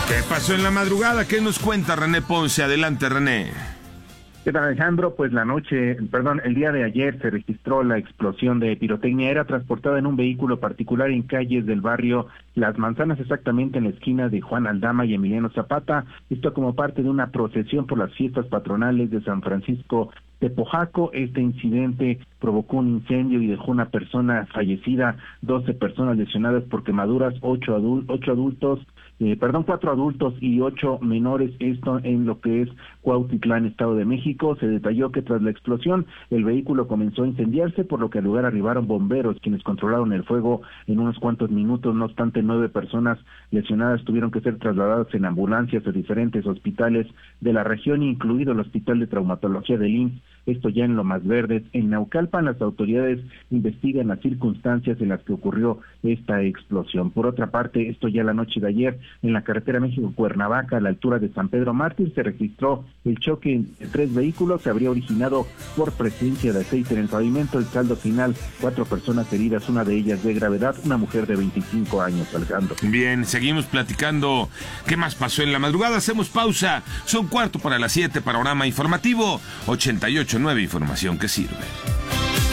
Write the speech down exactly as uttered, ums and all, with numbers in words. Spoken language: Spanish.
¿Qué pasó en la madrugada? ¿Qué nos cuenta René Ponce? Adelante, René. ¿Qué tal, Alejandro? Pues la noche, perdón, el día de ayer se registró la explosión de pirotecnia. Era transportada en un vehículo particular en calles del barrio Las Manzanas, exactamente en la esquina de Juan Aldama y Emiliano Zapata. Esto como parte de una procesión por las fiestas patronales de San Francisco de Pojaco. Este incidente provocó un incendio y dejó una persona fallecida, doce personas lesionadas por quemaduras, ocho, adul ocho adultos, eh, perdón, cuatro adultos y ocho menores, esto en lo que es Cuautitlán, Estado de México. Se detalló que tras la explosión el vehículo comenzó a incendiarse, por lo que al lugar arribaron bomberos, quienes controlaron el fuego en unos cuantos minutos. No obstante, nueve personas lesionadas tuvieron que ser trasladadas en ambulancias a diferentes hospitales de la región, incluido el Hospital de Traumatología del I M S S. Esto ya en Lomas Verdes. En Naucalpan, las autoridades investigan las circunstancias en las que ocurrió esta explosión. Por otra parte, esto ya la noche de ayer, en la carretera México-Cuernavaca, a la altura de San Pedro Mártir, se registró el choque de tres vehículos. Se habría originado por presencia de aceite en el pavimento. El saldo final, cuatro personas heridas, una de ellas de gravedad, una mujer de veinticinco años, Alejandro. Bien, seguimos platicando. ¿Qué más pasó en la madrugada? Hacemos pausa. Son cuarto para las siete, panorama informativo ochenta y ocho punto nueve, información que sirve.